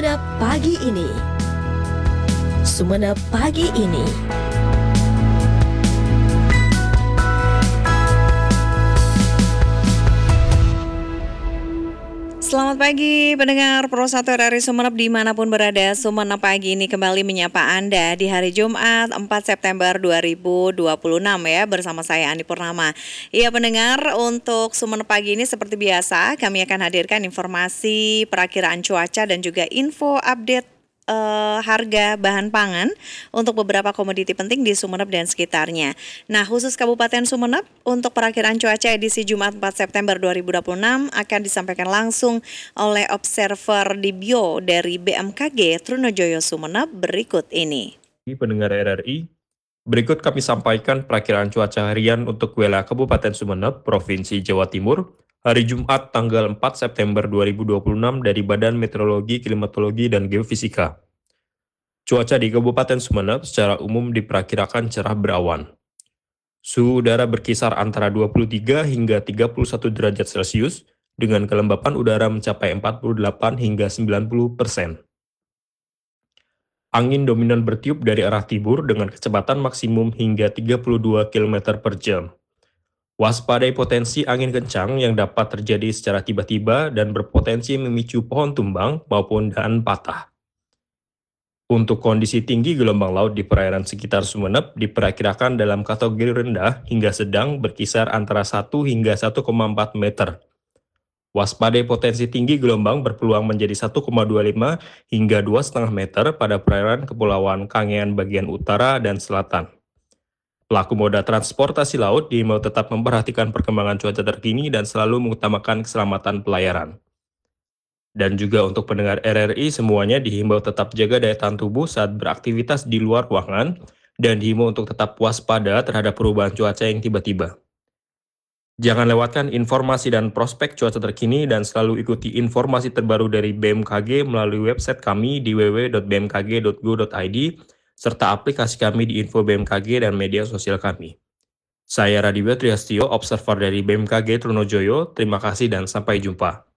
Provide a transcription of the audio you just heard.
Sumenep pagi ini. Sumenep pagi ini. Selamat pagi pendengar Pro 1 RRI Sumenep dimanapun berada. Sumenep pagi ini kembali menyapa Anda di hari Jumat 4 September 2026 ya, bersama saya Andi Purnama. Iya pendengar, untuk Sumenep pagi ini seperti biasa kami akan hadirkan informasi perakiraan cuaca dan juga info update harga bahan pangan untuk beberapa komoditi penting di Sumenep dan sekitarnya. Nah, khusus Kabupaten Sumenep, untuk perakiraan cuaca edisi Jumat 4 September 2026 akan disampaikan langsung oleh Observer Dibio dari BMKG Trunojoyo Sumenep berikut ini. Pendengar RRI, berikut kami sampaikan perakiraan cuaca harian untuk wilayah Kabupaten Sumenep, Provinsi Jawa Timur, hari Jumat tanggal 4 September 2026 dari Badan Meteorologi, Klimatologi, dan Geofisika. Cuaca di Kabupaten Sumenep secara umum diperkirakan cerah berawan. Suhu udara berkisar antara 23 hingga 31 derajat Celcius, dengan kelembapan udara mencapai 48 hingga 90%. Angin dominan bertiup dari arah timur dengan kecepatan maksimum hingga 32 km per jam. Waspadai potensi angin kencang yang dapat terjadi secara tiba-tiba dan berpotensi memicu pohon tumbang maupun dahan patah. Untuk kondisi tinggi gelombang laut di perairan sekitar Sumenep diperkirakan dalam kategori rendah hingga sedang berkisar antara 1 hingga 1,4 meter. Waspadai potensi tinggi gelombang berpeluang menjadi 1,25 hingga 2,5 meter pada perairan Kepulauan Kangean bagian utara dan selatan. Pelaku moda transportasi laut diimbau tetap memperhatikan perkembangan cuaca terkini dan selalu mengutamakan keselamatan pelayaran. Dan juga untuk pendengar RRI semuanya dihimbau tetap jaga daya tahan tubuh saat beraktivitas di luar ruangan dan dihimbau untuk tetap waspada terhadap perubahan cuaca yang tiba-tiba. Jangan lewatkan informasi dan prospek cuaca terkini dan selalu ikuti informasi terbaru dari BMKG melalui website kami di www.bmkg.go.id serta aplikasi kami di info BMKG dan media sosial kami. Saya Raditya Triastio, Observer dari BMKG Trunojoyo. Terima kasih dan sampai jumpa.